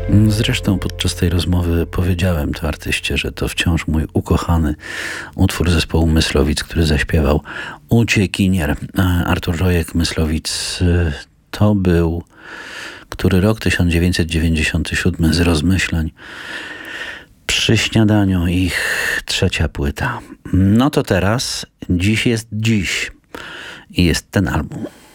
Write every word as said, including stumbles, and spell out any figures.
Zresztą podczas tej rozmowy powiedziałem to artyście, że to wciąż mój ukochany utwór zespołu Myslowic, który zaśpiewał Uciekinier. Artur Rojek, Myslowic. To był który rok? tysiąc dziewięćset dziewięćdziesiąty siódmy, z rozmyślań przy śniadaniu, ich trzecia płyta. No to teraz, dziś jest dziś i jest ten album.